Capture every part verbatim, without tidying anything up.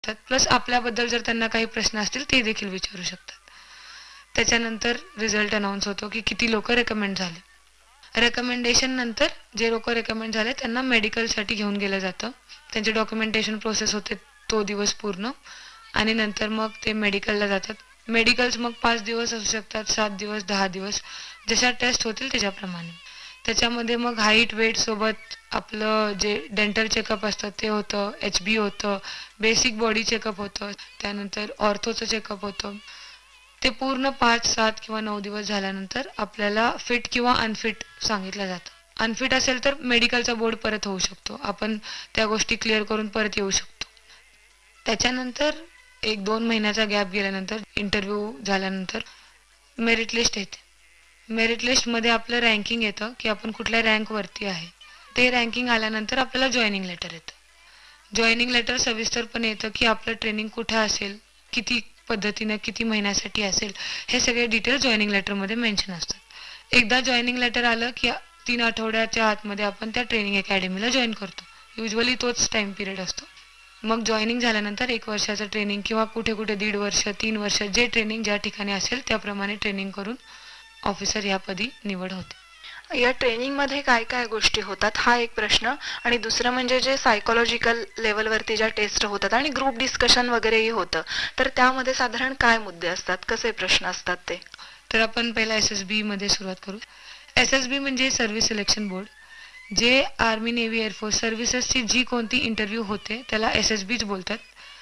Plus आपल्याबद्दल जर त्यांना काही प्रश्न असतील ते देखील विचारू शकतात. त्याच्यानंतर रिझल्ट अनाऊन्स होतो की किती लोक रेकमेंड झाले. रेकमेंडेशन नंतर जे लोक रेकमेंड झाले त्यांना मेडिकलसाठी घेऊन गेलं जातं. त्यांचे डॉक्युमेंटेशन प्रोसेस होते तो दिवस पूर्ण आणि नंतर मग ते मेडिकलला जातात. मेडिकल्स मग पाच दिवस असू शकतात, सात दिवस, दहा दिवस, जशा टेस्ट होतील त्याच्याप्रमाणे. त्याच्यामध्ये मग हाईट वेट सोबत आपलं जे डेंटल चेकअप असतं ते होतं, एच बी होतं, बेसिक बॉडी चेकअप होतं, त्यानंतर ऑर्थोचं चेकअप होतं. ते पूर्ण पाच सात किंवा नऊ दिवस झाल्यानंतर आपल्याला फिट किंवा अनफिट सांगितलं जातं. अनफिट असेल तर मेडिकलचा बोर्ड परत होऊ शकतो, आपण त्या गोष्टी क्लिअर करून परत येऊ शकतो. त्याच्यानंतर एक दोन महिन्याचा गॅप गेल्यानंतर इंटरव्ह्यू झाल्यानंतर मेरिट लिस्ट येते. मेरिट लिस्टमध्ये आपलं रँकिंग येतं की आपण कुठल्या रँकवरती आहे. ते रँकिंग आल्यानंतर आपल्याला जॉईनिंग लेटर येतं. जॉईनिंग लेटर सविस्तरपणे येतं की आपलं ट्रेनिंग कुठं असेल, किती पद्धतीनं किती महिन्यासाठी असेल, हे सगळे डिटेल जॉईनिंग लेटरमध्ये मेन्शन असतात. एकदा जॉईनिंग लेटर आलं की तीन आठवड्याच्या आतमध्ये आपण त्या ट्रेनिंग अकॅडमीला जॉईन करतो. युजली तोच टाइम पिरियड असतो. मग जॉईनिंग झाल्यानंतर एक वर्षाचं ट्रेनिंग किंवा कुठे कुठे दीड वर्ष, तीन वर्ष, जे ट्रेनिंग ज्या ठिकाणी असेल त्याप्रमाणे ट्रेनिंग करून ऑफिसर यापदी निवड होते. या ट्रेनिंगमध्ये काय काय गोष्टी होतात हा एक प्रश्न, आणि दुसरं म्हणजे जे सायकोलॉजिकल लेवलवरती ज्या टेस्ट होतात आणि ग्रुप डिस्कशन वगैरेही होतं, तर त्यामध्ये साधारण काय मुद्दे असतात, कसे प्रश्न असतात ते? तर आपण पहिला एस एस बी मध्ये सुरुवात करू. एस एस बी म्हणजे सर्व्हिस सिलेक्शन बोर्ड. जे आर्मी, नेव्ही, एअरफोर्स सर्व्हिसेसची जी कोणती इंटरव्ह्यू होते त्याला एस एस बीच बोलतात.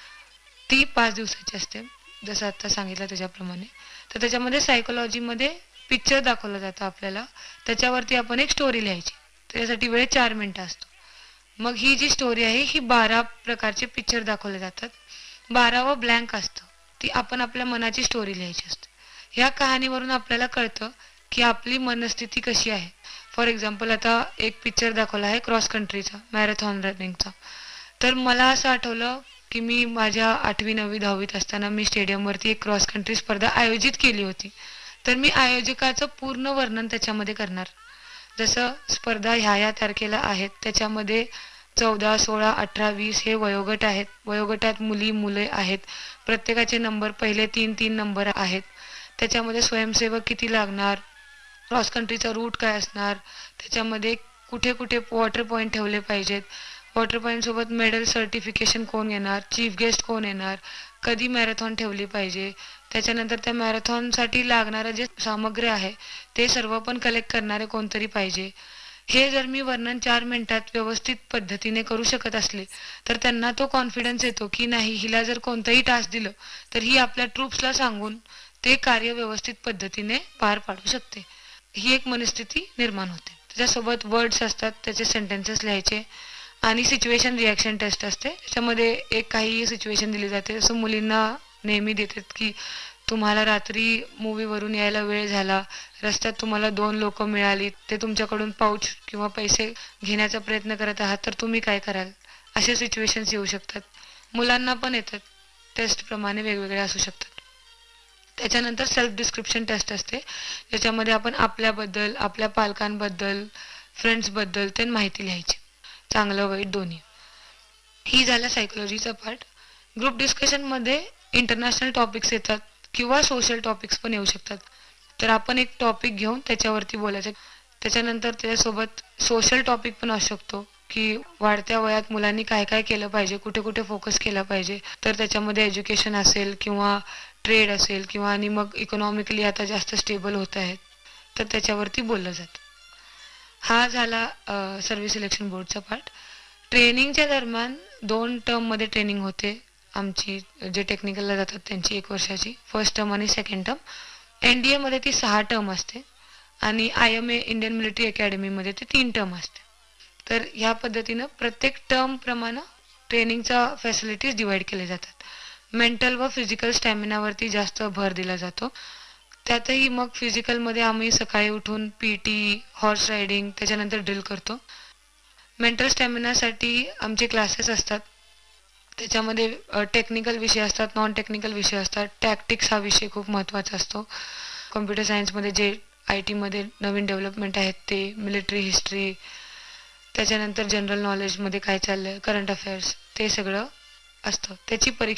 ती पाच दिवसाची असते, जसं आता सांगितलं त्याच्याप्रमाणे. तर त्याच्यामध्ये सायकोलॉजीमध्ये पिक्चर दाखवलं जातं आपल्याला, त्याच्यावरती आपण एक स्टोरी लिहायची. त्याच्यासाठी वेळ चार मिनटं असतो. मग ही जी स्टोरी आहे ही बारा प्रकारचे पिक्चर दाखवले जातात. बारावं ब्लँक असतं, ती आपण आपल्या मनाची स्टोरी लिहायची असते. ह्या कहाणीवरून आपल्याला कळतं की आपली मनस्थिती कशी आहे. फॉर एक्झाम्पल आता एक पिक्चर दाखवला आहे क्रॉस कंट्रीचा, मॅरेथॉन रनिंगचा. तर मला असं आठवलं की मी माझ्या आठवी नववी दहावीत असताना मी स्टेडियमवरती एक क्रॉस कंट्री स्पर्धा आयोजित केली होती. तर मी आयोजकाचं पूर्ण वर्णन त्याच्यामध्ये करणार. जसं स्पर्धा ह्या ह्या तारखेला आहेत, त्याच्यामध्ये चौदा, सोळा, अठरा, वीस हे वयोगट आहेत. वयोगटात मुली मुले आहेत. प्रत्येकाचे नंबर पहिले तीन तीन नंबर आहेत. त्याच्यामध्ये स्वयंसेवक किती लागणार, क्रॉस कंट्रीचा रूट काय असणार, त्याच्यामध्ये कुठे कुठे वॉटर पॉईंट ठेवले पाहिजेत, वॉटर पॉईंट सोबत मेडल सर्टिफिकेशन कोण येणार, चीफ गेस्ट कोण येणार, कधी मॅरेथॉन ठेवली पाहिजे, त्याच्यानंतर त्या मॅरेथॉनसाठी लागणारं जे सामग्री आहे ते सर्व पण कलेक्ट करणारे कोणतरी पाहिजे. हे जर मी वर्णन चार मिनिटात व्यवस्थित पद्धतीने करू शकत असले तर त्यांना तो कॉन्फिडन्स येतो की नाही, हिला जर कोणतंही टास्क दिलं तर ही आपल्या ट्रूप्सला सांगून ते कार्य व्यवस्थित पद्धतीने पार पाडू शकते. ही एक मनस्थिती निर्माण होते. त्याच्यासोबत वर्ड्स असतात, त्याचे सेंटेन्सेस लिहायचे आणि सिच्युएशन रिॲक्शन टेस्ट असते. त्याच्यामध्ये एक काही सिच्युएशन दिली जाते, जसं मुलींना नेहमी देतात की तुम्हाला रात्री मूवीवरून यायला वेळ झाला, रस्त्यात तुम्हाला दोन लोक मिळाली, ते तुमच्याकडून पाऊच किंवा पैसे घेण्याचा प्रयत्न करत आहात, तर तुम्ही काय कराल. असे सिच्युएशन्स येऊ शकतात. मुलांना पण येतात, टेस्ट प्रमाणे वेगवेगळे असू शकतात. त्याच्यानंतर सेल्फ डिस्क्रिप्शन टेस्ट असते, ज्याच्यामध्ये आपण आपल्याबद्दल, आपल्या पालकांबद्दल, फ्रेंड्सबद्दल ते माहिती लिहायची, चांगलं वाईट दोन्ही. ही झाला सायकोलॉजीचा पार्ट. ग्रुप डिस्कशनमध्ये इंटरनॅशनल टॉपिक्स येतात किंवा सोशल टॉपिक्स पण येऊ शकतात. तर आपण एक टॉपिक घेऊन त्याच्यावरती बोलायचं. त्याच्यानंतर त्याच्यासोबत सोशल टॉपिक पण असू शकतो की वाढत्या वयात मुलांनी काय काय केलं पाहिजे, कुठे कुठे फोकस केला पाहिजे. तर त्याच्यामध्ये एज्युकेशन असेल किंवा ट्रेड असेल किंवा आणि मग इकॉनॉमिकली आता जास्त स्टेबल होत आहेत, तर त्याच्यावरती बोललं जातं. हा झाला सर्व्हिस सिलेक्शन बोर्डचा पार्ट. ट्रेनिंगच्या दरम्यान दोन टर्ममध्ये ट्रेनिंग होते आमची. जे टेक्निकलला जातात त्यांची एक वर्षाची फर्स्ट टर्म आणि सेकंड टर्म. एन डी एमध्ये ती सहा टर्म असते आणि I M A Indian military अकॅडमीमध्ये ते तीन टर्म असते. तर ह्या पद्धतीनं प्रत्येक टर्म प्रमाणे ट्रेनिंगचा फॅसिलिटीज डिवाइड केले जातात. मेंटल व फिजिकल स्टॅमिनावरती जास्त भर दिला जातो. त्यातही मग फिजिकलमध्ये आम्ही सकाळी उठून पी टी, हॉर्स रायडिंग, त्याच्यानंतर ड्रिल करतो. मेंटल स्टॅमिनासाठी आमचे क्लासेस असतात. त्याच्यामध्ये टेक्निकल विषय असतात, नॉन टेक्निकल विषय असतात. टॅक्टिक्स हा विषय खूप महत्त्वाचा असतो. कम्प्युटर सायन्समध्ये जे आय टीमध्ये नवीन डेव्हलपमेंट आहेत ते, मिलिटरी हिस्ट्री, त्याच्यानंतर जनरल नॉलेजमध्ये काय चाललं आहे, करंट अफेअर्स, ते सगळं असतं. त्याची परीक्षा